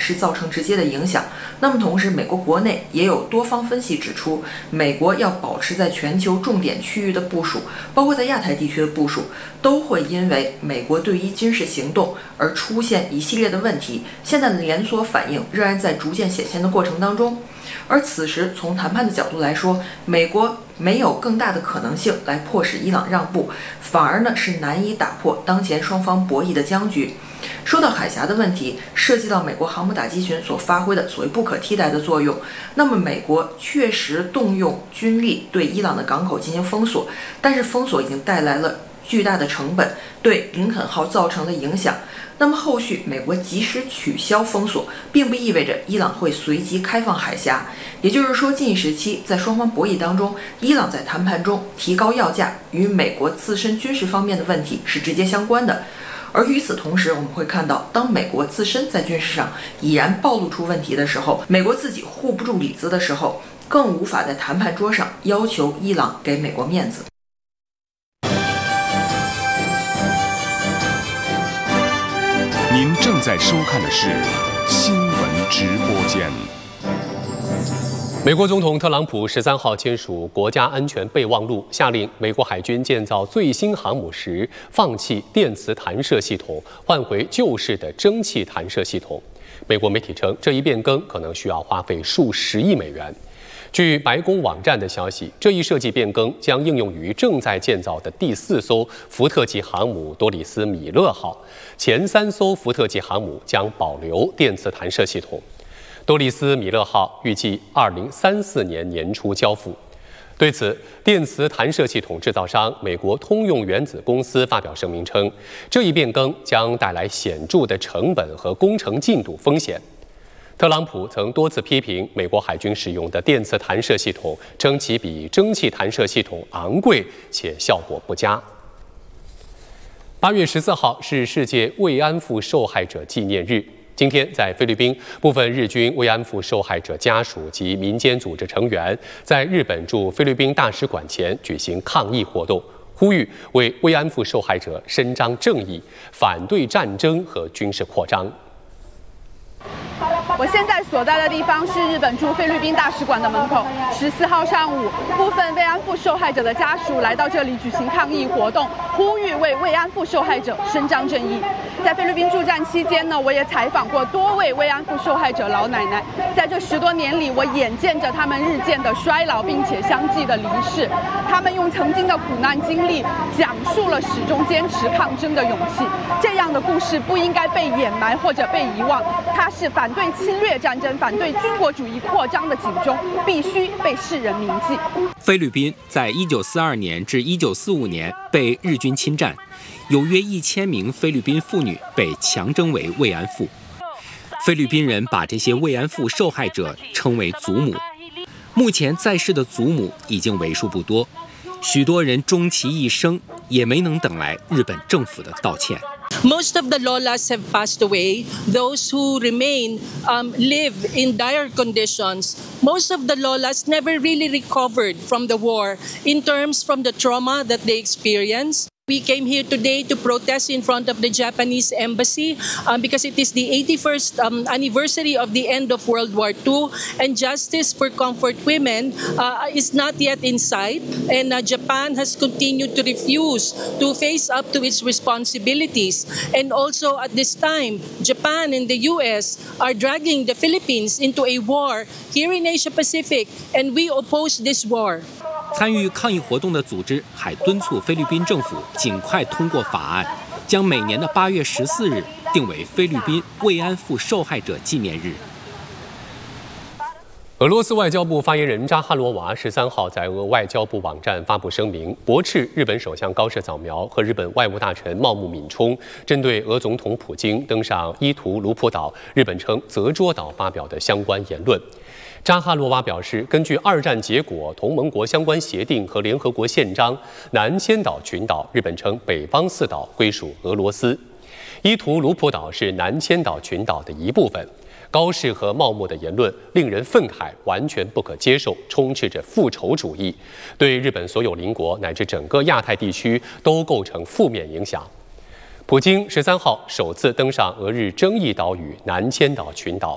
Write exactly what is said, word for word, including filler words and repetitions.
是造成直接的影响。那么同时，美国国内也有多方分析指出，美国要保持在全球重点区域的部署，包括在亚太地区的部署，都会因为美国对于军事行动而出现一系列的问题。现在的连锁反应仍然在逐渐显现的过程当中。而此时从谈判的角度来说，美国没有更大的可能性来迫使伊朗让步，反而呢是难以打破当前双方博弈的僵局。说到海峡的问题，涉及到美国航母打击群所发挥的所谓不可替代的作用，那么美国确实动用军力对伊朗的港口进行封锁，但是封锁已经带来了巨大的成本，对林肯号造成的影响。那么后续美国即使取消封锁，并不意味着伊朗会随即开放海峡。也就是说，近时期在双方博弈当中，伊朗在谈判中提高要价，与美国自身军事方面的问题是直接相关的。而与此同时，我们会看到，当美国自身在军事上已然暴露出问题的时候，美国自己护不住里子的时候，更无法在谈判桌上要求伊朗给美国面子。 您正在收看的是新闻直播间。 美国总统特朗普十三号签署国家安全备忘录，下令美国海军建造最新航母时放弃电磁弹射系统，换回旧式的蒸汽弹射系统。美国媒体称，这一变更可能需要花费数十亿美元。据白宫网站的消息，这一设计变更将应用于正在建造的第四艘福特级航母多里斯米勒号，前三艘福特级航母将保留电磁弹射系统。多里斯米勒号预计二零三四年年初交付。对此，电磁弹射系统制造商美国通用原子公司发表声明称，这一变更将带来显著的成本和工程进度风险。特朗普曾多次批评美国海军使用的电磁弹射系统，称其比蒸汽弹射系统昂贵且效果不佳。八月十四号是世界慰安妇受害者纪念日。今天，在菲律宾，部分日军慰安妇受害者家属及民间组织成员在日本驻菲律宾大使馆前举行抗议活动，呼吁为慰安妇受害者伸张正义，反对战争和军事扩张。 我现在所在的地方是日本驻菲律宾大使馆的门口。十四号上午，部分慰安妇受害者的家属来到这里举行抗议活动，呼吁为慰安妇受害者伸张正义。在菲律宾驻站期间呢，我也采访过多位慰安妇受害者老奶奶。在这十多年里，我眼见着他们日渐的衰老，并且相继的离世。他们用曾经的苦难经历，讲述了始终坚持抗争的勇气。这样的故事不应该被掩埋或者被遗忘，它是反对侵略战争、反对军国主义扩张的警钟，必须被世人铭记。 菲律宾在一九四二年至一九四五年被日军侵占，有约一千名菲律宾妇女被强征为慰安妇。菲律宾人把这些慰安妇受害者称为祖母。目前在世的祖母已经为数不多，许多人终其一生也没能等来日本政府的道歉。 Most of the lolas have passed away. Those who remain um, live in dire conditions. Most of the lolas never really recovered from the war in terms from the trauma that they experienced. We came here today to protest in front of the Japanese embassy um, because it is the eighty-first um, anniversary of the end of World War Two, and justice for comfort women uh, is not yet in sight, and uh, Japan has continued to refuse to face up to its responsibilities. And also at this time, Japan and the U S are dragging the Philippines into a war here in Asia Pacific, and we oppose this war. 参与抗议活动的组织还敦促菲律宾政府尽快通过法案，将每年的八月十四日定为菲律宾慰安妇受害者纪念日。 俄罗斯外交部发言人扎哈罗娃十三号在俄外交部网站发布声明，驳斥日本首相高市早苗和日本外务大臣茂木敏充针对俄总统普京登上伊图卢普岛（日本称泽捉岛）发表的相关言论。扎哈罗娃表示，根据二战结果、同盟国相关协定和联合国宪章，南千岛群岛（日本称北方四岛）归属俄罗斯，伊图卢普岛是南千岛群岛的一部分。高市和茂木的言论令人愤慨，完全不可接受，充斥着复仇主义，对日本所有邻国乃至整个亚太地区都构成负面影响。普京十三号首次登上俄日争议岛屿南千岛群岛，